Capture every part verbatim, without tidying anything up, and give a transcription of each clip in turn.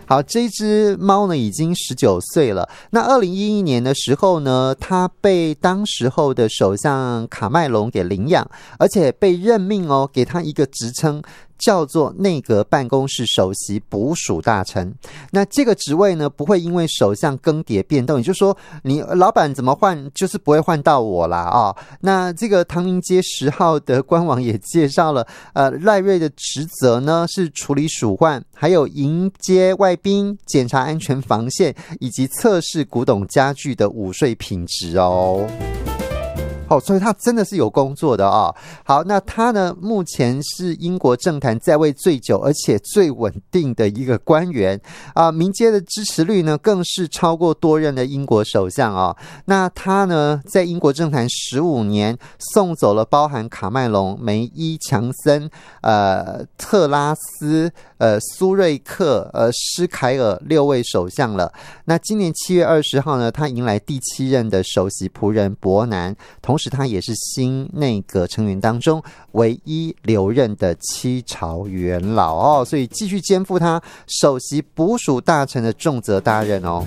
好，这只猫呢已经十九岁了。那二零一一年的时候呢，它被当时候的首相卡麦隆给领养，而且被任命哦，给它一个职称，叫做内阁办公室首席捕鼠大臣。那这个职位呢，不会因为首相更迭变动，也就是说，你老板怎么换，就是不会换到我啦啊、哦。那这个唐宁街十号的官网也介绍了，呃，赖瑞的职责呢是处理鼠患，还有迎接外宾、检查安全防线，以及测试古董家具的午睡品质哦。哦，所以他真的是有工作的啊、哦。好，那他呢，目前是英国政坛在位最久而且最稳定的一个官员啊、呃，民间的支持率呢更是超过多任的英国首相啊、哦。那他呢，在英国政坛十五年，送走了包含卡麦隆、梅伊强森、呃特拉斯、呃苏瑞克、呃施凯尔六位首相了。那今年七月二十号呢，他迎来第七任的首席仆人伯南。同时他也是新内阁成员当中唯一留任的七朝元老哦，所以继续肩负他首席捕鼠大臣的重责大任哦。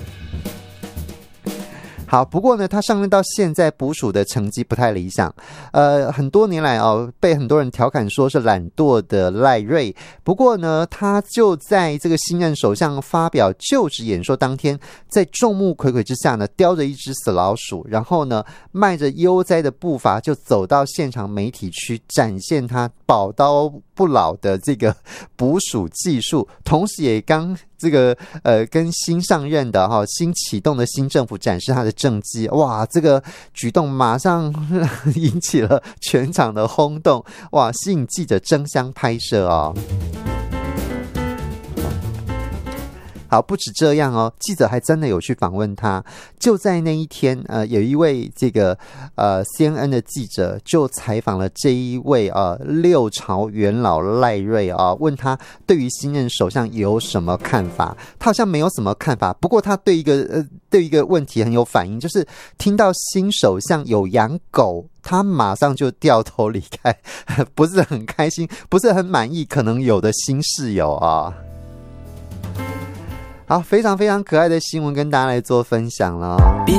好，不过呢，他上任到现在捕鼠的成绩不太理想，呃，很多年来哦，被很多人调侃说是懒惰的赖瑞。不过呢，他就在这个新任首相发表就职演说当天，在众目睽睽之下呢，叼着一只死老鼠，然后呢，迈着悠哉的步伐就走到现场媒体区，展现他宝刀不老的这个捕鼠技术，同时也刚这个呃跟新上任的哈、哦、新启动的新政府展示他的政绩。哇，这个举动马上引起了全场的轰动，哇，吸引记者争相拍摄哦。好，不止这样哦，记者还真的有去访问他。就在那一天，呃，有一位这个呃 C N N 的记者就采访了这一位呃六朝元老赖瑞啊、呃，问他对于新任首相有什么看法。他好像没有什么看法，不过他对一个呃对一个问题很有反应，就是听到新首相有养狗，他马上就掉头离开，不是很开心，不是很满意，可能有的新室友啊。好，非常非常可爱的新闻跟大家来做分享了。